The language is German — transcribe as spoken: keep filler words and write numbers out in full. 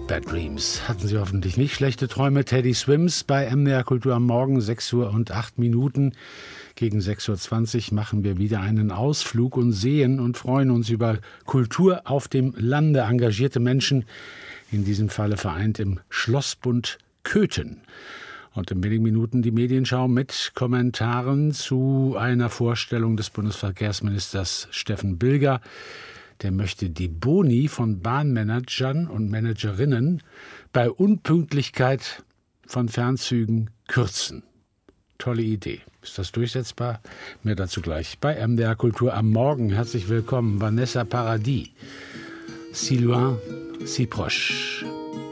Bad Dreams. Hatten Sie hoffentlich nicht schlechte Träume. Teddy Swims bei M D R Kultur am Morgen, sechs Uhr und acht Minuten. Gegen sechs Uhr zwanzig machen wir wieder einen Ausflug und sehen und freuen uns über Kultur auf dem Lande. Engagierte Menschen, in diesem Falle vereint im Schlossbund Köthen. Und in wenigen Minuten die Medienschau mit Kommentaren zu einer Vorstellung des Bundesverkehrsministers Steffen Bilger. Der möchte die Boni von Bahnmanagern und Managerinnen bei Unpünktlichkeit von Fernzügen kürzen. Tolle Idee. Ist das durchsetzbar? Mehr dazu gleich bei M D R Kultur am Morgen. Herzlich willkommen, Vanessa Paradis. Si loin, si proche.